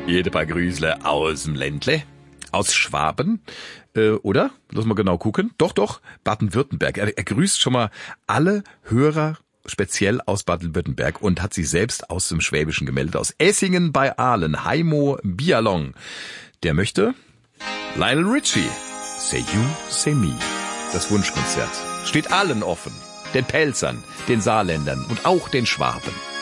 Jede paar Grüßle aus dem Ländle, aus Schwaben, oder? Lass mal genau gucken. Doch, Baden-Württemberg. Er grüßt schon mal alle Hörer speziell aus Baden-Württemberg und hat sich selbst aus dem Schwäbischen gemeldet, aus Essingen bei Aalen, Heimo Bialong. Der möchte Lionel Richie, Say You, Say Me. Das Wunschkonzert steht allen offen, den Pelzern, den Saarländern und auch den Schwaben.